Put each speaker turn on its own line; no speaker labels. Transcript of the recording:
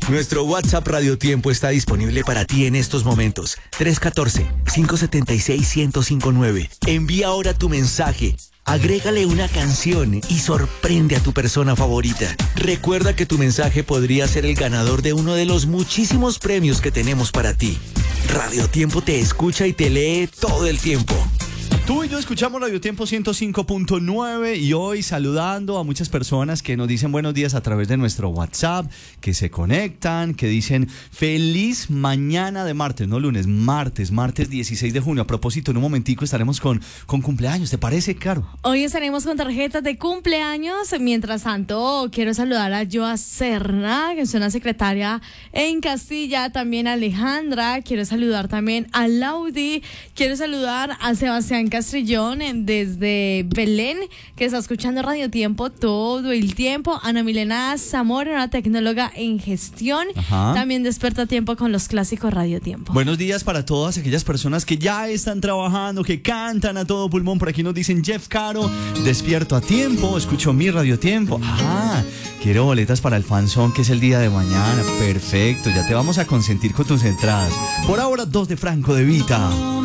Nuestro WhatsApp Radio Tiempo está disponible para ti en estos momentos. 314-576-1059. Envía ahora tu mensaje. Agrégale una canción y sorprende a tu persona favorita. Recuerda que tu mensaje podría ser el ganador de uno de los muchísimos premios que tenemos para ti. Radio Tiempo te escucha y te lee todo el tiempo.
Tú y yo escuchamos Radio Tiempo 105.9 y hoy saludando a muchas personas que nos dicen buenos días a través de nuestro WhatsApp, que se conectan, que dicen feliz mañana de martes, no lunes, martes 16 de junio. A propósito, en un momentico estaremos con cumpleaños, ¿te parece, Caro?
Hoy estaremos con tarjetas de cumpleaños. Mientras tanto, quiero saludar a Joa Serna, que es una secretaria en Castilla, también a Alejandra, quiero saludar también a Laudi, quiero saludar a Sebastián Castrillón desde Belén, que está escuchando Radio Tiempo todo el tiempo. Ana Milena Zamora, una tecnóloga en gestión.
Ajá.
También despierta a tiempo con los clásicos Radio Tiempo.
Buenos días para todas aquellas personas que ya están trabajando, que cantan a todo pulmón. Por aquí nos dicen Jeff Caro, despierto a tiempo, escucho mi Radio Tiempo. Ajá, quiero boletas para el fanzón, que es el día de mañana. Perfecto, ya te vamos a consentir con tus entradas. Por ahora, 2 de Franco de Vita.